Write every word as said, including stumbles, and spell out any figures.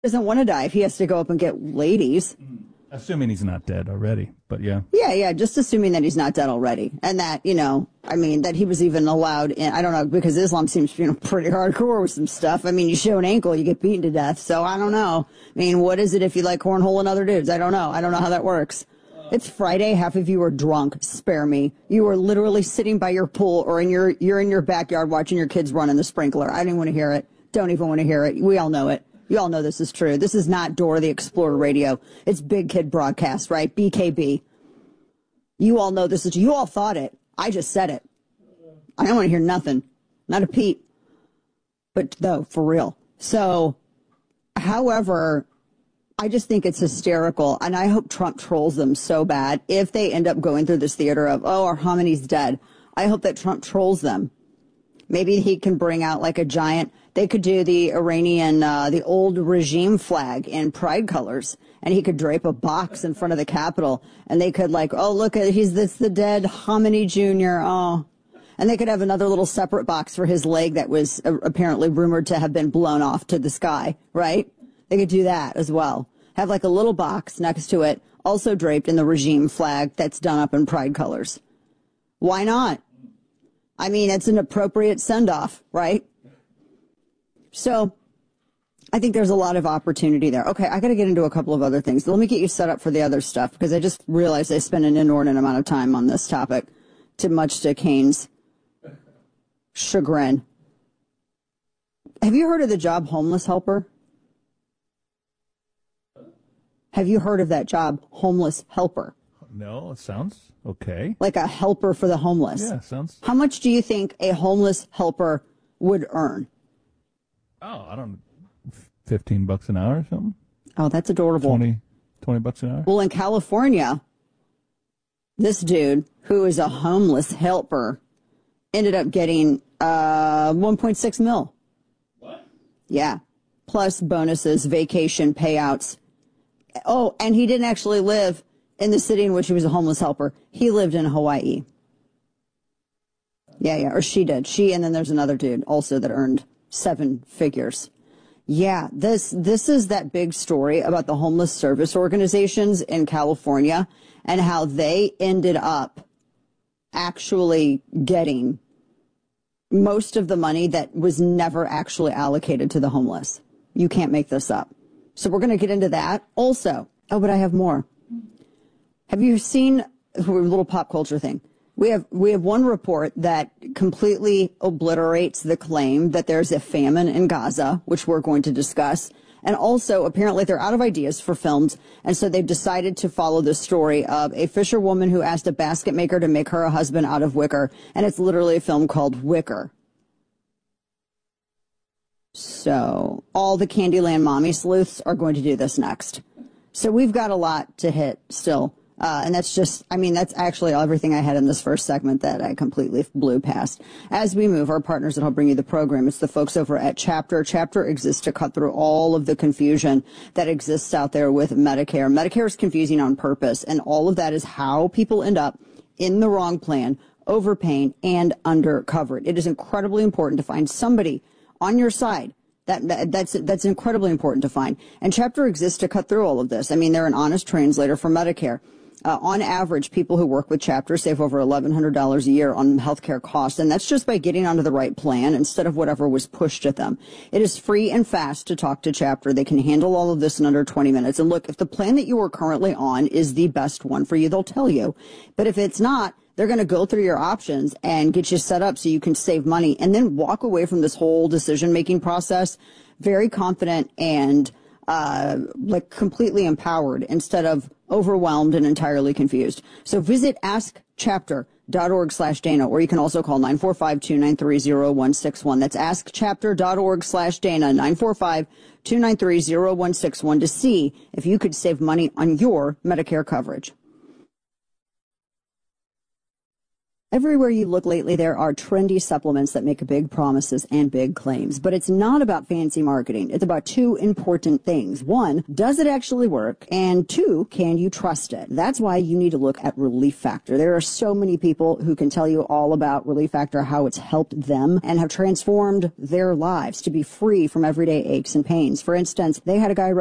doesn't want to die if he has to go up and get ladies. Assuming he's not dead already, but yeah. Yeah, yeah, just assuming that he's not dead already. And that, you know, I mean, that he was even allowed in, I don't know, because Islam seems, you know, pretty hardcore with some stuff. I mean, you show an ankle, you get beaten to death. So I don't know. I mean, what is it if you like cornhole and other dudes? I don't know. I don't know how that works. It's Friday. Half of you are drunk. Spare me. You are literally sitting by your pool or in your, you're in your backyard watching your kids run in the sprinkler. I didn't want to hear it. Don't even want to hear it. We all know it. You all know this is true. This is not Dora the Explorer radio. It's Big Kid Broadcast, right? B K B. You all know this is, you all thought it. I just said it. I don't want to hear nothing. Not a peep. But no, for real. So, however, I just think it's hysterical. And I hope Trump trolls them so bad. If they end up going through this theater of, oh, our homony's dead. I hope that Trump trolls them. Maybe he can bring out like a giant, they could do the Iranian, uh, the old regime flag in pride colors, and he could drape a box in front of the Capitol, and they could like, oh, look, he's this the dead Hominy Junior Oh, and they could have another little separate box for his leg that was uh, apparently rumored to have been blown off to the sky, right? They could do that as well. Have like a little box next to it, also draped in the regime flag that's done up in pride colors. Why not? I mean, it's an appropriate send-off, right? So I think there's a lot of opportunity there. Okay, I got to get into a couple of other things. Let me get you set up for the other stuff, because I just realized I spent an inordinate amount of time on this topic, too much to Kane's chagrin. Have you heard of the job homeless helper? Have you heard of that job, homeless helper? No, it sounds okay. Like a helper for the homeless. Yeah, sounds. How much do you think a homeless helper would earn? Oh, I don't know, fifteen bucks an hour or something? Oh, that's adorable. twenty, twenty bucks an hour? Well, in California, this dude, who is a homeless helper, ended up getting uh, one point six mil. What? Yeah. Plus bonuses, vacation payouts. Oh, and he didn't actually live in the city in which he was a homeless helper. He lived in Hawaii. Yeah, yeah, or she did. She, and then there's another dude also that earned seven figures. Yeah, this this is that big story about the homeless service organizations in California and how they ended up actually getting most of the money that was never actually allocated to the homeless. You can't make this up. So we're going to get into that also. Oh, but I have more. Have you seen a little pop culture thing? We have we have one report that completely obliterates the claim that there's a famine in Gaza, which we're going to discuss. And also, apparently, they're out of ideas for films, and so they've decided to follow the story of a fisherwoman who asked a basket maker to make her a husband out of wicker, and it's literally a film called Wicker. So all the Candyland mommy sleuths are going to do this next. So we've got a lot to hit still. Uh, and that's just, I mean, that's actually everything I had in this first segment that I completely blew past. As we move, our partners that help bring you the program, it's the folks over at Chapter. Chapter exists to cut through all of the confusion that exists out there with Medicare. Medicare is confusing on purpose, and all of that is how people end up in the wrong plan, overpaying, and undercovered. It is incredibly important to find somebody on your side. That, that that's that's incredibly important to find. And Chapter exists to cut through all of this. I mean, they're an honest translator for Medicare. Uh, on average, people who work with Chapter save over eleven hundred dollars a year on healthcare costs, and that's just by getting onto the right plan instead of whatever was pushed at them. It is free and fast to talk to Chapter. They can handle all of this in under twenty minutes. And look, if the plan that you are currently on is the best one for you, they'll tell you. But if it's not, they're going to go through your options and get you set up so you can save money and then walk away from this whole decision-making process very confident and uh like completely empowered instead of overwhelmed and entirely confused. So visit ask chapter dot org slash Dana, or you can also call nine four five, two nine three, zero one six one. That's ask chapter dot org slash Dana, nine four five, two nine three, zero one six one, to see if you could save money on your Medicare coverage. Everywhere you look lately, there are trendy supplements that make big promises and big claims. But it's not about fancy marketing. It's about two important things. One, does it actually work? And two, can you trust it? That's why you need to look at Relief Factor. There are so many people who can tell you all about Relief Factor, how it's helped them and have transformed their lives to be free from everyday aches and pains. For instance, they had a guy